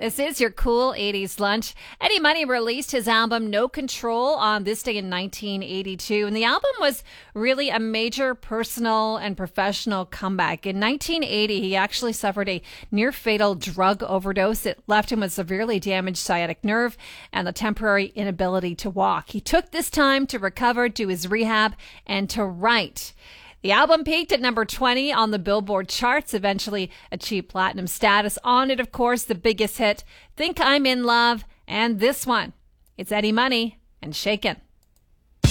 This is your cool 80s lunch. Eddie Money released his album No Control on this day in 1982, and the album was really a major personal and professional comeback. In 1980, he actually suffered a near-fatal drug overdose. It left him with severely damaged sciatic nerve and the temporary inability to walk. He took this time to recover, do his rehab, and to write. The album peaked at number 20 on the Billboard charts, eventually achieved platinum status. On it, of course, the biggest hit, Think I'm in Love, and this one. It's Eddie Money and Shakin'.